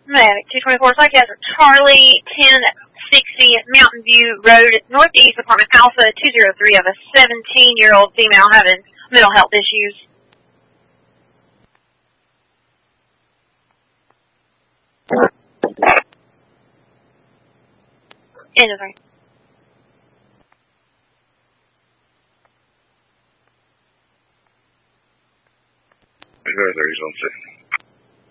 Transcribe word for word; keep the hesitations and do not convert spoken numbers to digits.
Medic two twenty-four, Psychiatric Charlie, ten sixty Mountain View Road, Northeast Apartment Alpha, two oh three of a seventeen-year-old female having mental health issues. End of ring. zero three, zone six.